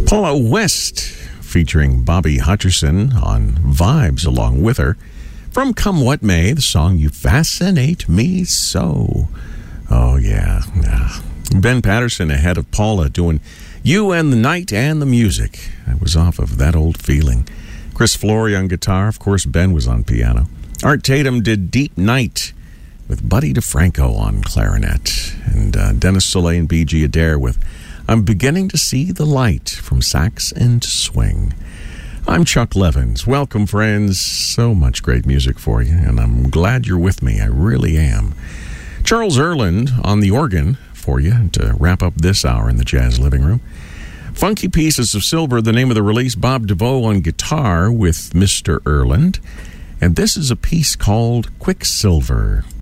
Paula West featuring Bobby Hutcherson on Vibes along with her. From Come What May, the song You Fascinate Me So. Oh, yeah. Ben Patterson ahead of Paula doing You and the Night and the Music. That was off of That Old Feeling. Chris Flory on guitar. Of course, Ben was on piano. Art Tatum did Deep Night with Buddy DeFranco on clarinet. And Dennis Soleil and B.G. Adair with I'm Beginning to See the Light from sax and swing. I'm Chuck Levins. Welcome, friends. So much great music for you, and I'm glad you're with me. I really am. Charles Erland on the organ for you to wrap up this hour in the Jazz Living Room. Funky Pieces of Silver, the name of the release. Bob DeVoe on guitar with Mr. Erland. And this is a piece called Quicksilver.